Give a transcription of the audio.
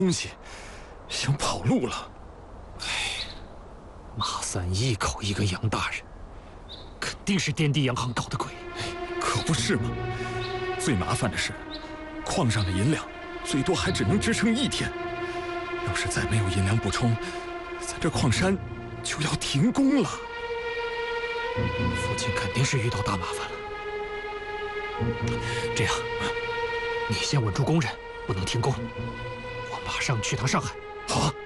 东西，想跑路了。 马三一口一个杨大人，肯定是颠地洋行搞的鬼。 可不是嘛！最麻烦的是，矿上的银两最多还只能支撑1天，要是再没有银两补充，咱这矿山就要停工了。 父亲肯定是遇到大麻烦了。这样，你先稳住工人，不能停工。我马上去趟上海。 好啊。